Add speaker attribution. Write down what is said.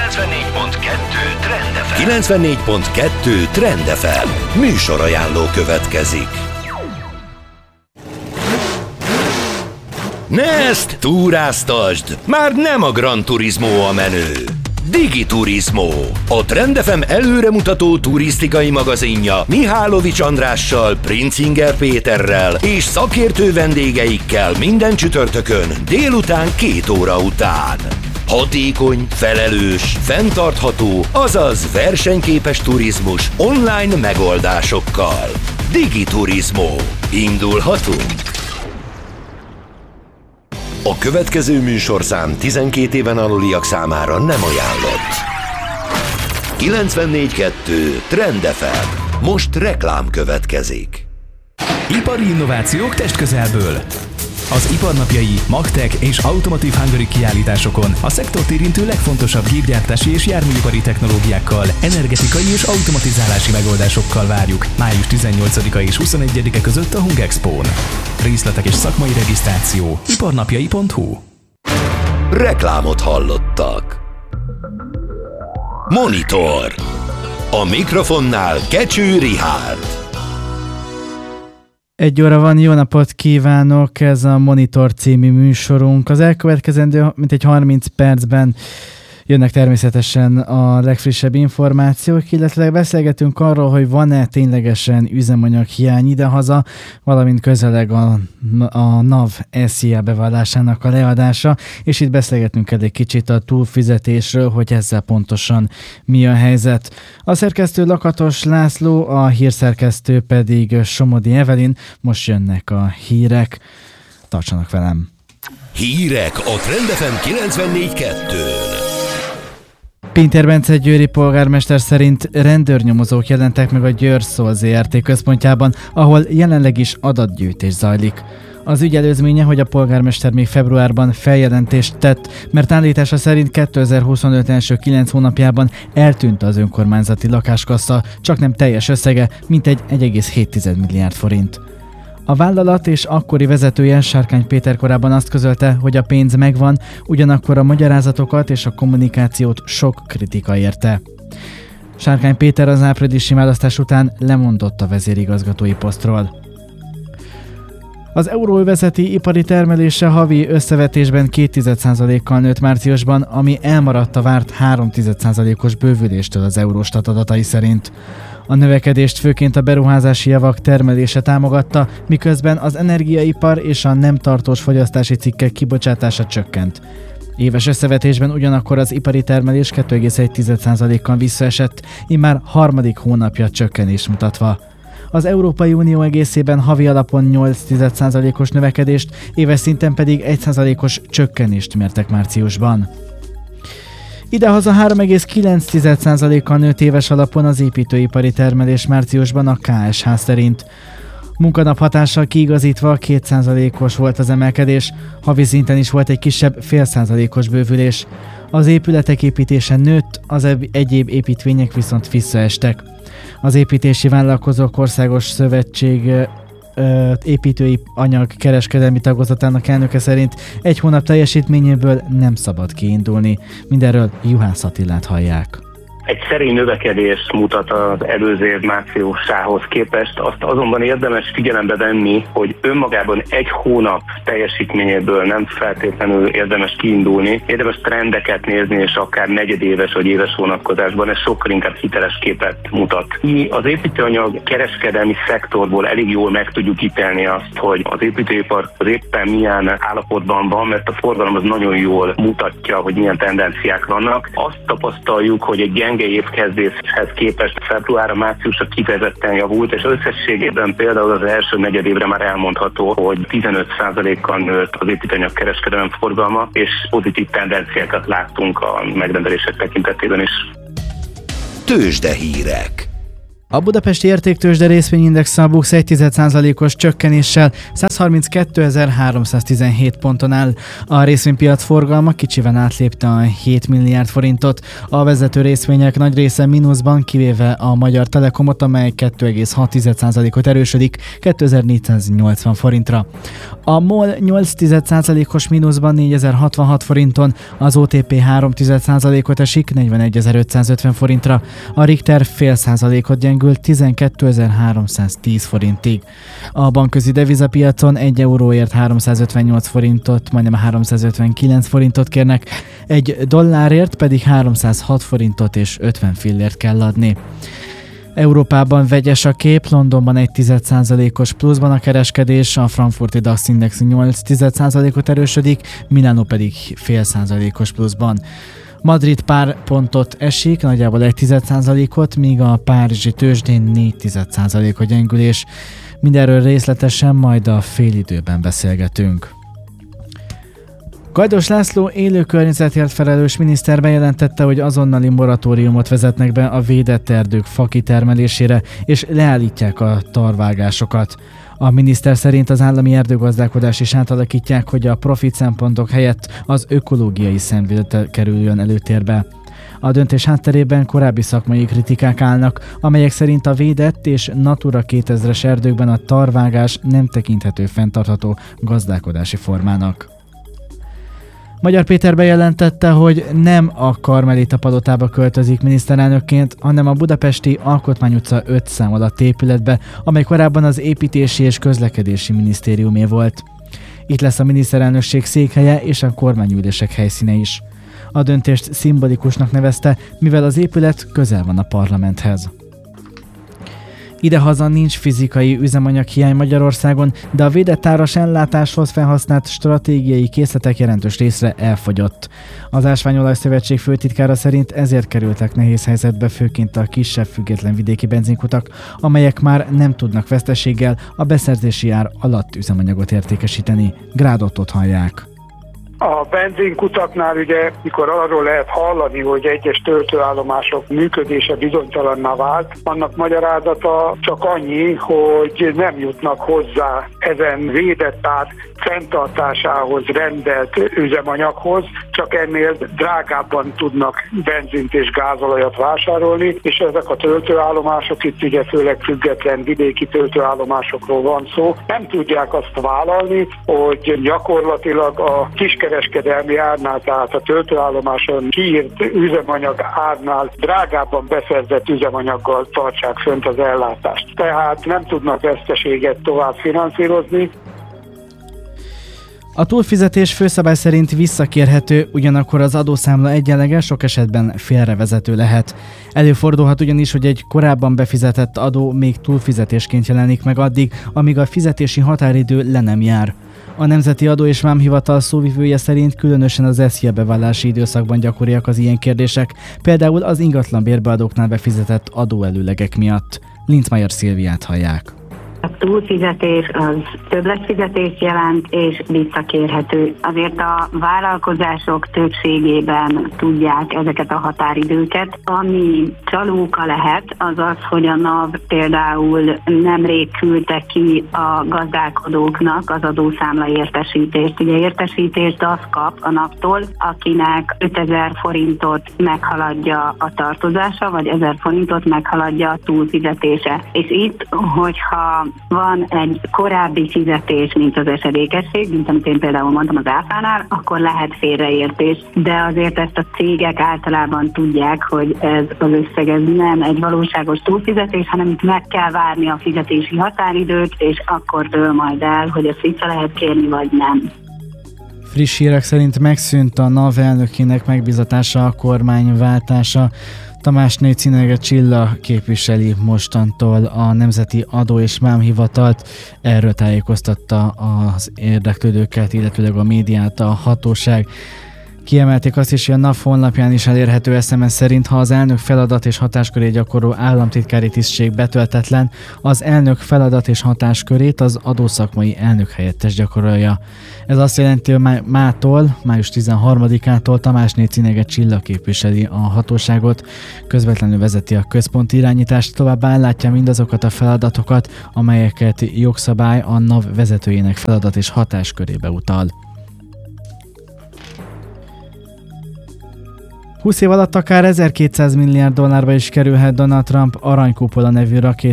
Speaker 1: Trend FM. 94.2 Trend FM. Műsorajánló következik. Ne ezt túráztasd! Már nem a Gran Turismo a menő. Digiturismo, a Trend FM előremutató turisztikai magazinja Mihálovics Andrással, Princinger Péterrel és szakértő vendégeikkel minden csütörtökön délután 2 óra után. Hatékony, felelős, fenntartható, azaz versenyképes turizmus online megoldásokkal. Digiturismo. Indulhatunk! A következő műsorszám 12 éven aluliak számára nem ajánlott. 94.2 Trend FM. Most reklám következik.
Speaker 2: Ipari innovációk testközelből. Az iparnapjai, Magtech és Automotive Hungary kiállításokon a szektort érintő legfontosabb gépgyártási és járműipari technológiákkal, energetikai és automatizálási megoldásokkal várjuk május 18-a és 21-e között a Hungexpón. Részletek és szakmai regisztráció iparnapjai.hu.
Speaker 1: Reklámot hallottak. Monitor. A mikrofonnál Kecső Richárd.
Speaker 3: 1 óra van, jó napot kívánok, ez a Monitor című műsorunk. Az elkövetkezendő mintegy 30 percben jönnek természetesen a legfrissebb információk, illetve beszélgetünk arról, hogy van-e ténylegesen üzemanyaghiány idehaza, valamint közeleg a NAV SZIA bevallásának a leadása, és itt beszélgetünk egy kicsit a túlfizetésről, hogy ezzel pontosan mi a helyzet. A szerkesztő Lakatos László, a hírszerkesztő pedig Somodi Evelyn. Most jönnek a hírek. Tartsanak velem!
Speaker 1: Hírek a Trend FM 94.2-n.
Speaker 3: Pintér Bence győri polgármester szerint rendőrnyomozók jelentek meg a Győr-Szol ZRT központjában, ahol jelenleg is adatgyűjtés zajlik. Az ügy előzménye, hogy a polgármester még februárban feljelentést tett, mert állítása szerint 2025 első 9 hónapjában eltűnt az önkormányzati lakáskassa, csak nem teljes összege, mintegy 1,7 milliárd forint. A vállalat és akkori vezetője, Sárkány Péter korábban azt közölte, hogy a pénz megvan, ugyanakkor a magyarázatokat és a kommunikációt sok kritika érte. Sárkány Péter az áprilisi választás után lemondott a vezérigazgatói posztról. Az euróövezeti ipari termelése havi összevetésben 2,1%-kal nőtt márciusban, ami elmaradt a várt 3,1%-os bővüléstől az Eurostat adatai szerint. A növekedést főként a beruházási javak termelése támogatta, miközben az energiaipar és a nem tartós fogyasztási cikkek kibocsátása csökkent. Éves összevetésben ugyanakkor az ipari termelés 2,1%-kal visszaesett, immár harmadik hónapja csökkenést mutatva. Az Európai Unió egészében havi alapon 8,1%-os növekedést, éves szinten pedig 1%-os csökkenést mértek márciusban. Idehaza 3,9%-kal nőtt éves alapon az építőipari termelés márciusban a KSH szerint. Munkanap hatással kiigazítva 2%-os volt az emelkedés, havi szinten is volt egy kisebb 0,5%-os bővülés. Az épületek építése nőtt, az egyéb építvények viszont visszaestek. Az Építési Vállalkozók Országos Szövetség építőanyag kereskedelmi tagozatának elnöke szerint egy hónap teljesítményéből nem szabad kiindulni. Mindenről Juhász Attilát hallják.
Speaker 4: Egy szerény növekedést mutat az előző év márciusához képest, azt azonban érdemes figyelembe venni, hogy önmagában egy hónap teljesítményéből nem feltétlenül érdemes kiindulni, érdemes trendeket nézni, és akár negyedéves vagy éves vonatkozásban ez sokkal inkább hiteles képet mutat. Mi az építőanyag kereskedelmi szektorból elég jól meg tudjuk ítélni azt, hogy az építőipar az éppen milyen állapotban van, mert a forgalom az nagyon jól mutatja, hogy milyen tendenciák vannak. Azt tapasztaljuk, hogy egy gyenge évkezdéshez képest februárra, márciusra kifejezetten javult, és összességében például az első negyedévre már elmondható, hogy 15%-kal nőtt az építőanyag kereskedelem forgalma, és pozitív tendenciákat láttunk a megrendelések tekintetében is.
Speaker 1: Tőzsdehírek.
Speaker 3: A budapesti értéktőzsde részvényindexe a BUX 1,1%-os csökkenéssel 132.317 ponton áll. A részvénypiac forgalma kicsivel átlépte a 7 milliárd forintot. A vezető részvények nagy része mínuszban, kivéve a Magyar Telekomot, amely 2,6%-ot erősödik 2480 forintra. A MOL 8,1%-os mínuszban 4066 forinton, az OTP 3,1%-ot esik 41.550 forintra, a Richter fél százalékot gyengül 12.310 forintig. A bankközi devizapiacon 1 euróért 358 forintot, majdnem 359 forintot kérnek, egy dollárért pedig 306 forintot és 50 fillért kell adni. Európában vegyes a kép, Londonban 1,1%-os pluszban a kereskedés, a frankfurti DAX Index 8,1%-ot erősödik, Milánó pedig fél százalékos pluszban. Madrid pár pontot esik, nagyjából 1,1%-ot, míg a párizsi tőzsdén 4,1%-a gyengülés. Mindenről részletesen majd a félidőben beszélgetünk. Gajdos László élő környezetért felelős miniszter bejelentette, hogy azonnali moratóriumot vezetnek be a védett erdők fakitermelésére, és leállítják a tarvágásokat. A miniszter szerint az állami erdőgazdálkodás is átalakítják, hogy a profit szempontok helyett az ökológiai szemlélet kerüljön előtérbe. A döntés hátterében korábbi szakmai kritikák állnak, amelyek szerint a védett és Natura 2000-es erdőkben a tarvágás nem tekinthető fenntartható gazdálkodási formának. Magyar Péter bejelentette, hogy nem a Karmelita palotába költözik miniszterelnökként, hanem a budapesti Alkotmány utca 5 szám alatt épületbe, amely korábban az Építési és Közlekedési Minisztériumé volt. Itt lesz a miniszterelnökség székhelye és a kormányülések helyszíne is. A döntést szimbolikusnak nevezte, mivel az épület közel van a parlamenthez. Idehaza nincs fizikai üzemanyaghiány Magyarországon, de a védett áras ellátáshoz felhasznált stratégiai készletek jelentős részre elfogyott. Az Ásványolaj Szövetség főtitkára szerint ezért kerültek nehéz helyzetbe főként a kisebb független vidéki benzinkutak, amelyek már nem tudnak veszteséggel a beszerzési ár alatt üzemanyagot értékesíteni. Grádottot hallják.
Speaker 5: A benzinkutaknál ugye, mikor arról lehet hallani, hogy egyes töltőállomások működése bizonytalanná vált, annak magyarázata csak annyi, hogy nem jutnak hozzá ezen védett ár fenntartásához rendelt üzemanyaghoz, csak ennél drágábban tudnak benzint és gázolajat vásárolni, és ezek a töltőállomások, itt ugye főleg független vidéki töltőállomásokról van szó, nem tudják azt vállalni, hogy gyakorlatilag a kiskereskedelmi árnál, tehát a töltőállomáson kiírt üzemanyag árnál drágábban beszerzett üzemanyaggal tartsák fönt az ellátást. Tehát nem tudnak veszteséget tovább finanszírozni.
Speaker 3: A túlfizetés főszabály szerint visszakérhető, ugyanakkor az adószámla egyenlege sok esetben félrevezető lehet. Előfordulhat ugyanis, hogy egy korábban befizetett adó még túlfizetésként jelenik meg addig, amíg a fizetési határidő le nem jár. A Nemzeti Adó és Vámhivatal szóvivője szerint különösen az SZIA bevallási időszakban gyakoriak az ilyen kérdések, például az ingatlan bérbeadóknál befizetett adóelőlegek miatt. Linzmeier Szilviát hallják.
Speaker 6: A túlfizetés az többletfizetést jelent és visszakérhető. Azért a vállalkozások többségében tudják ezeket a határidőket. Ami csalóka lehet, az az, hogy a NAV például nemrég küldte ki a gazdálkodóknak az adószámla értesítést. Ugye értesítést az kap a NAV-tól, akinek 5000 forintot meghaladja a tartozása, vagy 1000 forintot meghaladja a túlfizetése. És itt, hogyha van egy korábbi fizetés, mint az esedékesség, mint amit én például mondtam az áfánál, akkor lehet félreértés. De azért ezt a cégek általában tudják, hogy ez az összeg ez nem egy valóságos túlfizetés, hanem itt meg kell várni a fizetési határidőt, és akkor dől majd el, hogy ezt vissza lehet kérni, vagy nem.
Speaker 3: Friss hírek szerint megszűnt a NAV elnökének megbízatása, a kormányváltása. Tamásné Cinege Csilla képviseli mostantól a Nemzeti Adó és Vámhivatalt. Erről tájékoztatta az érdeklődőket, illetőleg a médiát a hatóság. Kiemelték azt is, hogy a NAV honlapján is elérhető SMS szerint, ha az elnök feladat és hatáskörét gyakorló államtitkári tisztség betöltetlen, az elnök feladat és hatáskörét az adószakmai elnök helyettes gyakorolja. Ez azt jelenti, hogy május 13-ától Tamásné Cinege Csilla képviseli a hatóságot, közvetlenül vezeti a központi irányítást, továbbá ellátja mindazokat a feladatokat, amelyeket jogszabály a NAV vezetőjének feladat és hatáskörébe utal. 20 év alatt akár $1200 milliárd is kerülhet Donald Trump aranykupola nevű